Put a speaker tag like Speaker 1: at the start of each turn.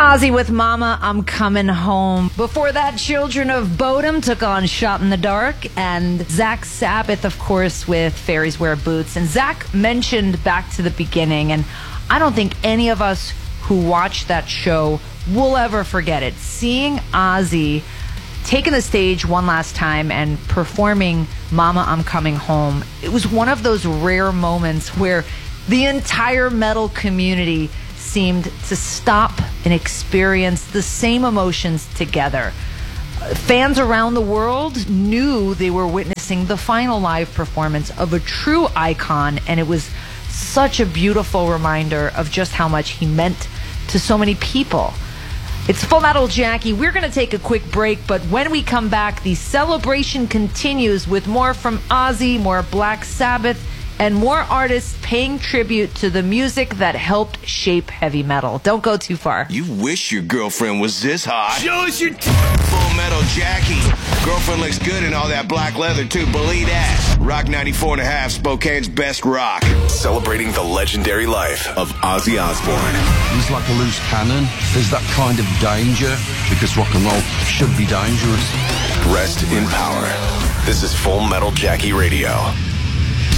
Speaker 1: Ozzy with Mama, I'm Coming Home. Before that, Children of Bodom took on Shot in the Dark, and Zach Sabbath, of course, with Fairies Wear Boots. And Zach mentioned Back to the Beginning, and I don't think any of us who watched that show will ever forget it. Seeing Ozzy taking the stage one last time and performing Mama, I'm Coming Home, it was one of those rare moments where the entire metal community seemed to stop and experience the same emotions together. Fans around the world knew they were witnessing the final live performance of a true icon, and it was such a beautiful reminder of just how much he meant to so many people. It's Full Metal Jackie. We're going to take a quick break, but when we come back, the celebration continues with more from Ozzy, more Black Sabbath, and more artists paying tribute to the music that helped shape heavy metal. Don't go too far.
Speaker 2: You wish your girlfriend was this hot.
Speaker 3: Show us your
Speaker 2: Full Metal Jackie. Girlfriend looks good in all that black leather, too. Believe that. Rock 94.5, Spokane's best rock.
Speaker 4: Celebrating the legendary life of Ozzy Osbourne.
Speaker 5: He's like a loose cannon. There's that kind of danger because rock and roll should be dangerous.
Speaker 4: Rest in power. This is Full Metal Jackie Radio.